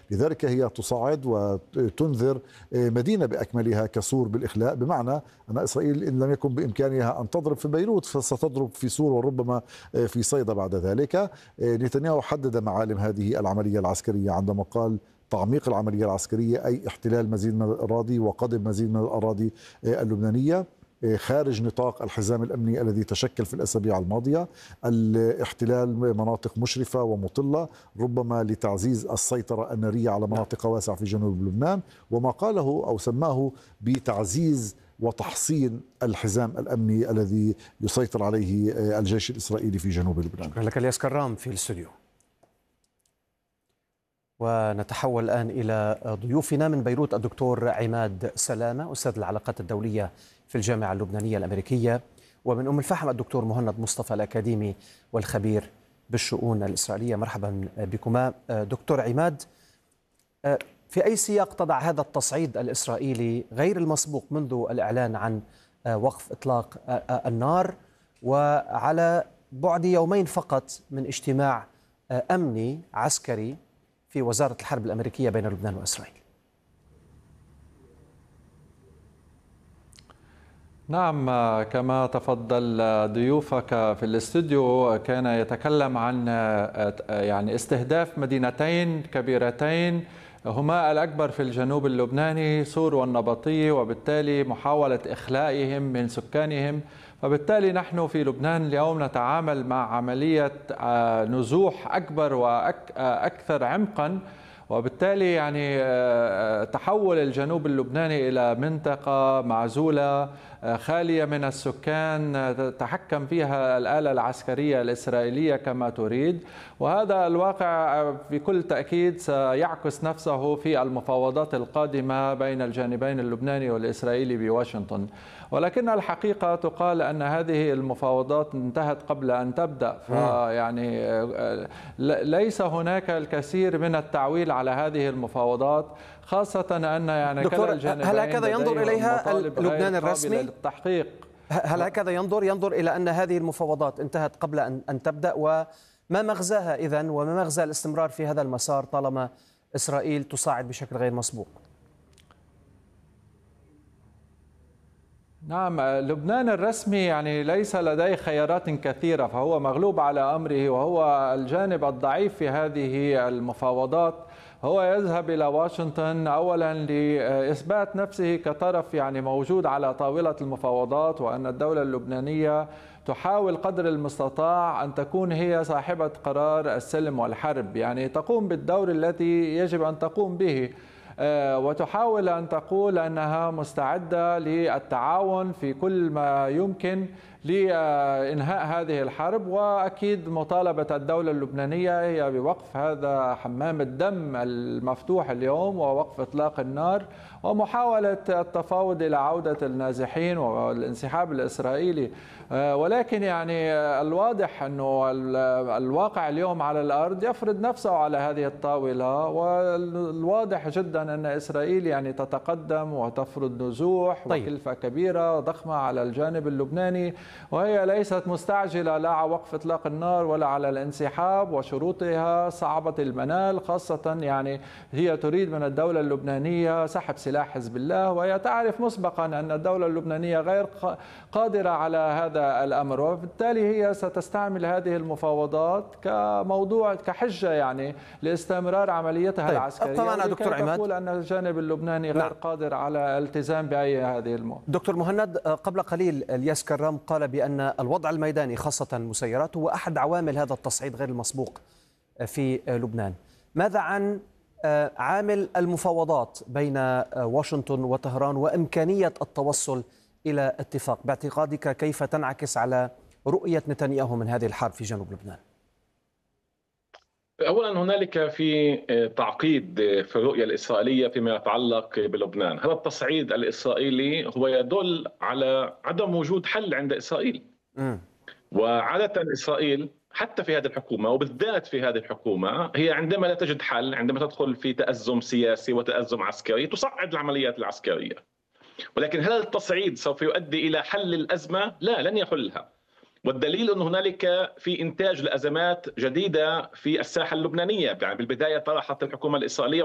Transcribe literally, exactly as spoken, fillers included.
لذلك هي تصعد وتنذر مدينة بأكملها كسور بالإخلاء، بمعنى أن إسرائيل إن لم يكن بإمكانها أن تضرب في بيروت فستضرب في سور وربما في صيدا بعد ذلك. نتنياهو حدد معالم هذه العملية العسكرية عندما قال تعميق العملية العسكرية أي احتلال مزيد من الأراضي وقضم مزيد من الأراضي اللبنانية خارج نطاق الحزام الأمني الذي تشكل في الأسابيع الماضية، الاحتلال مناطق مشرفة ومطلة ربما لتعزيز السيطرة النارية على مناطق واسعة في جنوب لبنان، وما قاله أو سماه بتعزيز وتحصين الحزام الأمني الذي يسيطر عليه الجيش الإسرائيلي في جنوب لبنان. شكرا لك الياس كرام في الاستوديو. ونتحول الآن إلى ضيوفنا من بيروت الدكتور عماد سلامة أستاذ العلاقات الدولية في الجامعة اللبنانية الأمريكية، ومن أم الفحم الدكتور مهند مصطفى الأكاديمي والخبير بالشؤون الإسرائيلية. مرحبا بكما. دكتور عماد، في أي سياق تضع هذا التصعيد الإسرائيلي غير المسبوق منذ الإعلان عن وقف إطلاق النار وعلى بعد يومين فقط من اجتماع أمني عسكري في وزارة الحرب الأمريكية بين لبنان وإسرائيل؟ نعم، كما تفضل ضيوفك في الاستوديو كان يتكلم عن يعني استهداف مدينتين كبيرتين هما الأكبر في الجنوب اللبناني، سور والنبطية، وبالتالي محاولة إخلائهم من سكانهم. فبالتالي نحن في لبنان اليوم نتعامل مع عملية نزوح أكبر وأكثر عمقا، وبالتالي يعني تحول الجنوب اللبناني إلى منطقة معزولة خالية من السكان تتحكم فيها الآلة العسكرية الإسرائيلية كما تريد، وهذا الواقع بكل تأكيد سيعكس نفسه في المفاوضات القادمة بين الجانبين اللبناني والإسرائيلي بواشنطن. ولكن الحقيقة تقال أن هذه المفاوضات انتهت قبل أن تبدأ، فيعني ليس هناك الكثير من التعويل على هذه المفاوضات، خاصة أن يعني دكتور هل هكذا ينظر إليها لبنان الرسمي؟ للتحقيق. هل هكذا ينظر ينظر إلى أن هذه المفاوضات انتهت قبل أن أن تبدأ، وما مغزاها إذن وما مغزى الاستمرار في هذا المسار طالما إسرائيل تصاعد بشكل غير مسبوق؟ نعم، لبنان الرسمي يعني ليس لديه خيارات كثيرة، فهو مغلوب على أمره، وهو الجانب الضعيف في هذه المفاوضات. هو يذهب إلى واشنطن أولا لإثبات نفسه كطرف يعني موجود على طاولة المفاوضات، وأن الدولة اللبنانية تحاول قدر المستطاع أن تكون هي صاحبة قرار السلم والحرب، يعني تقوم بالدور الذي يجب أن تقوم به، وتحاول أن تقول أنها مستعدة للتعاون في كل ما يمكن لإنهاء هذه الحرب. وأكيد مطالبة الدولة اللبنانية هي بوقف هذا حمام الدم المفتوح اليوم ووقف إطلاق النار ومحاولة التفاوض إلى عودة النازحين والانسحاب الإسرائيلي. ولكن يعني الواضح أنه الواقع اليوم على الأرض يفرض نفسه على هذه الطاولة، والواضح جدا أن إسرائيل يعني تتقدم وتفرض نزوح طيب. وكلفة كبيرة ضخمة على الجانب اللبناني، وهي ليست مستعجلة لا على وقف إطلاق النار ولا على الانسحاب، وشروطها صعبة المنال، خاصة يعني هي تريد من الدولة اللبنانية سحب سلاح حزب الله، وهي تعرف مسبقا أن الدولة اللبنانية غير قادرة على هذا الأمر، وبالتالي هي ستستعمل هذه المفاوضات كموضوع كحجة يعني لاستمرار عمليتها طيب. العسكرية. طبعا دكتور عماد، تقول أن الجانب اللبناني غير نعم. قادر على الالتزام بأي هذه الموضوع. دكتور مهند، قبل قليل الياس كرام قال بأن الوضع الميداني خاصة المسيرات هو أحد عوامل هذا التصعيد غير المسبوق في لبنان. ماذا عن عامل المفاوضات بين واشنطن وطهران وإمكانية التوصل إلى اتفاق؟ باعتقادك كيف تنعكس على رؤية نتنياهو من هذه الحرب في جنوب لبنان؟ أولا هنالك في تعقيد في الرؤية الإسرائيلية فيما يتعلق بلبنان. هذا التصعيد الإسرائيلي هو يدل على عدم وجود حل عند إسرائيل. م. وعادة إسرائيل حتى في هذه الحكومة وبالذات في هذه الحكومة هي عندما لا تجد حل، عندما تدخل في تأزم سياسي وتأزم عسكري تصعد العمليات العسكرية. ولكن هل التصعيد سوف يؤدي إلى حل الأزمة؟ لا، لن يحلها. والدليل أن هنالك في إنتاج لأزمات جديدة في الساحة اللبنانية. يعني بالبداية طرحت الحكومة الإسرائيلية